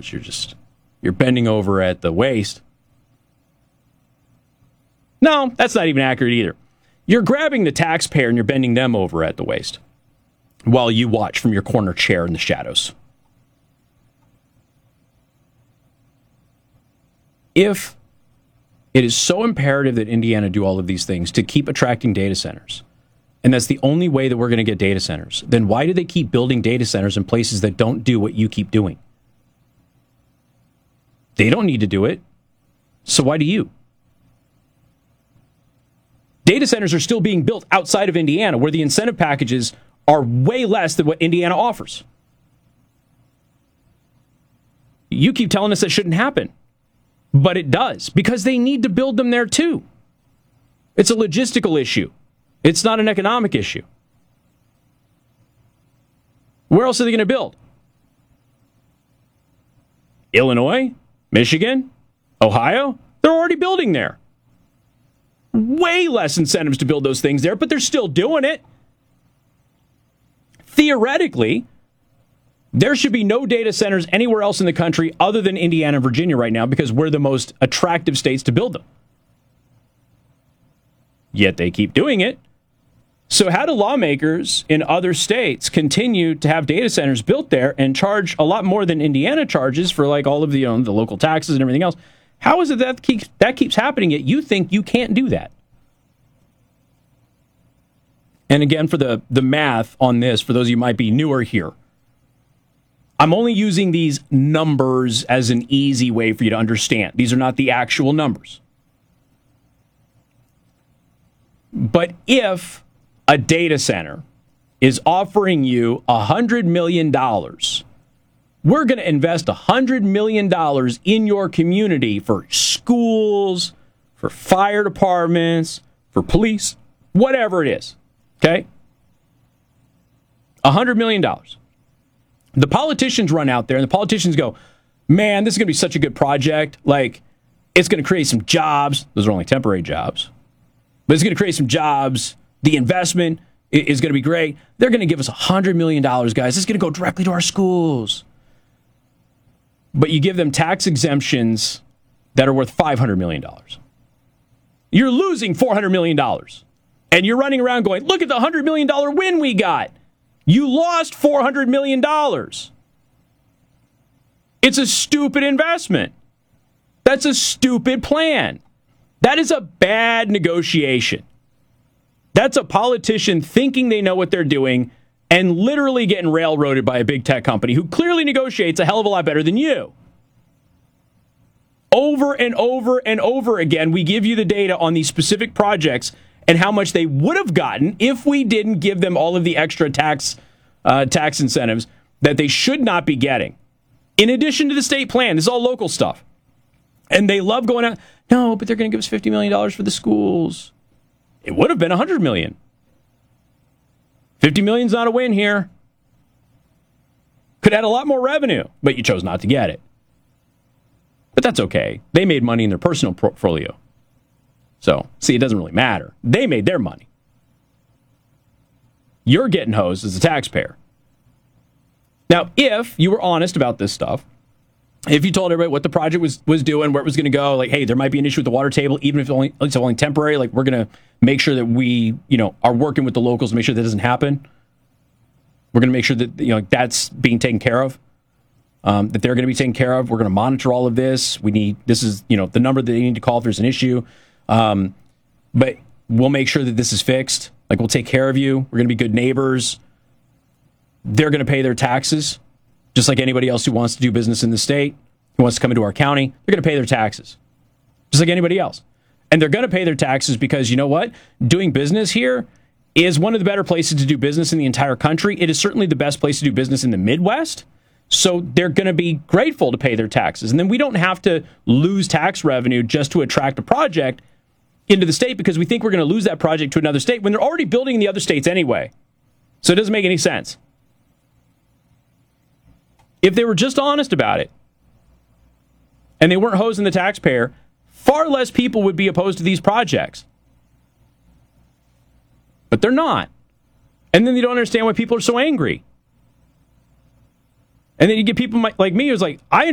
You're bending over at the waist. No, that's not even accurate either. You're grabbing the taxpayer and you're bending them over at the waist while you watch from your corner chair in the shadows. If it is so imperative that Indiana do all of these things to keep attracting data centers, and that's the only way that we're going to get data centers, then why do they keep building data centers in places that don't do what you keep doing? They don't need to do it, so why do you? Data centers are still being built outside of Indiana, where the incentive packages are way less than what Indiana offers. You keep telling us that shouldn't happen, but it does, because they need to build them there too. It's a logistical issue. It's not an economic issue. Where else are they going to build? Illinois? Michigan? Ohio? They're already building there. Way less incentives to build those things there, but they're still doing it. Theoretically, there should be no data centers anywhere else in the country other than Indiana and Virginia right now because we're the most attractive states to build them. Yet they keep doing it. So how do lawmakers in other states continue to have data centers built there and charge a lot more than Indiana charges for like all of the, the local taxes and everything else? How is it that keeps happening, yet you think you can't do that? And again, for the math on this, for those of you who might be newer here, I'm only using these numbers as an easy way for you to understand. These are not the actual numbers. But if a data center is offering you $100 million, we're going to invest $100 million in your community for schools, for fire departments, for police, whatever it is. Okay? $100 million. The politicians run out there and the politicians go, man, this is going to be such a good project. Like, it's going to create some jobs. Those are only temporary jobs. But it's going to create some jobs. The investment is going to be great. They're going to give us $100 million, guys. It's going to go directly to our schools. But you give them tax exemptions that are worth $500 million. You're losing $400 million. And you're running around going, look at the $100 million win we got. You lost $400 million. It's a stupid investment. That's a stupid plan. That is a bad negotiation. That's a politician thinking they know what they're doing and literally getting railroaded by a big tech company who clearly negotiates a hell of a lot better than you. Over and over and over again, we give you the data on these specific projects and how much they would have gotten if we didn't give them all of the extra tax incentives that they should not be getting. In addition to the state plan, this is all local stuff. And they love going out, no, but they're going to give us $50 million for the schools. It would have been $100 million. $50 million's not a win here. Could add a lot more revenue, but you chose not to get it. But that's okay. They made money in their personal portfolio. So, see, it doesn't really matter. They made their money. You're getting hosed as a taxpayer. Now, if you were honest about this stuff, if you told everybody what the project was doing, where it was going to go, like, hey, there might be an issue with the water table, even if it's only temporary, like, we're going to make sure that we, are working with the locals to make sure that doesn't happen. We're going to make sure that, that's being taken care of, that they're going to be taken care of. We're going to monitor all of this. This is, the number that they need to call if there's an issue. But we'll make sure that this is fixed. Like, we'll take care of you. We're going to be good neighbors. They're going to pay their taxes, just like anybody else who wants to do business in the state, who wants to come into our county. They're going to pay their taxes, just like anybody else. And they're going to pay their taxes because, you know what? Doing business here is one of the better places to do business in the entire country. It is certainly the best place to do business in the Midwest. So they're going to be grateful to pay their taxes. And then we don't have to lose tax revenue just to attract a project into the state because we think we're going to lose that project to another state when they're already building in the other states anyway. So it doesn't make any sense. If they were just honest about it and they weren't hosing the taxpayer, far less people would be opposed to these projects. But they're not. And then they don't understand why people are so angry. And then you get people like me who's like, I